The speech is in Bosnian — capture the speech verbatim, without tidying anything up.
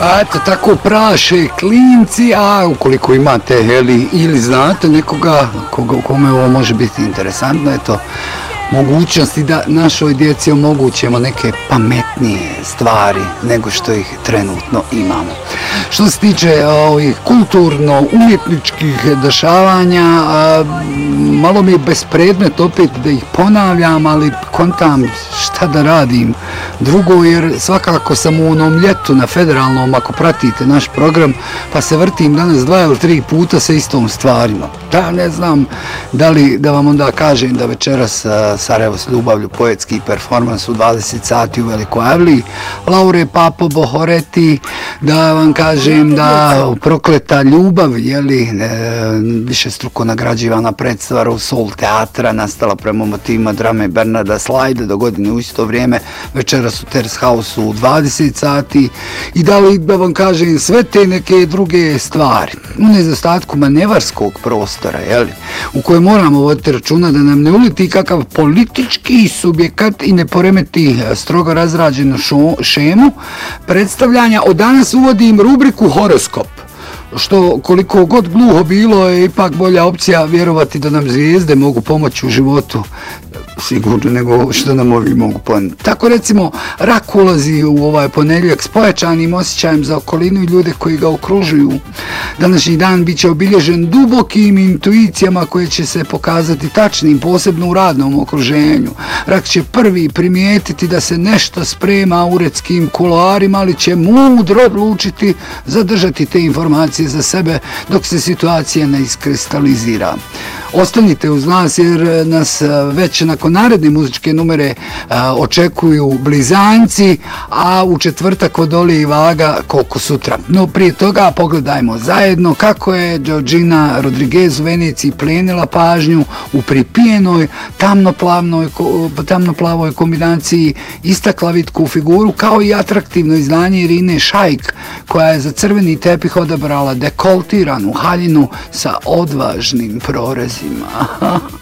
A eto, tako praše klinci, a ukoliko imate heli, ili znate nekoga koga, kome ovo može biti interesantno, eto, mogućnosti da našoj djeci omogućemo neke pametnije stvari nego što ih trenutno imamo. Što se tiče ovih kulturno-umjetničkih dešavanja, malo mi je bespredmet opet da ih ponavljam, ali kontam šta da radim drugo, jer svakako sam u onom ljetu na federalnom, ako pratite naš program, pa se vrtim danas dva ili tri puta sa istom stvarima. Da, ne znam da li da vam onda kažem da večeras Sarajevo s ljubavlju, poetski performans u dvadeset sati u Velikoj Avliji, Laure Papo Bohoreti, da vam kažem da Prokleta ljubav, jeli, više struko nagrađivana predstava u Soul teatra, nastala prema motivima drame Bernarda Slajda, do godine u isto vrijeme, večeras u Terrace House u dvadeset sati, i da li da vam kažem sve te neke druge stvari. U nedostatku manevarskog prostora, jeli, u kojoj moramo voditi računa da nam ne uleti kakav politički subjekat i ne poremeti strogo razrađenu šo, šemu predstavljanja. Od danas uvodim rubriku horoskop, što koliko god gluho bilo je ipak bolja opcija vjerovati da nam zvijezde mogu pomoći u životu sigurno nego što nam ovi mogu pomoći. Tako recimo rak ulazi u ovaj ponedjeljak s pojačanim osjećajem za okolinu i ljude koji ga okružuju. Današnji dan bit će obilježen dubokim intuicijama koje će se pokazati tačnim, posebno u radnom okruženju. Rak će prvi primijetiti da se nešto sprema u uredskim kuloarima, ali će mudro odlučiti zadržati te informacije za sebe dok se situacija ne iskristalizira. Ostanite uz nas jer nas već nakon naredne muzičke numere a, očekuju blizanci, a u četvrtak vodoli vaga koliko sutra. No prije toga pogledajmo zajedno kako je Georgina Rodriguez u Veneciji plenila pažnju u pripijenoj tamnoplavnoj, tamnoplavoj kombinaciji, istakla vitku figuru kao i atraktivno izdanje Irine Šajk koja je za crveni tepih odabrala dekoltiranu haljinu sa odvažnim prorezima.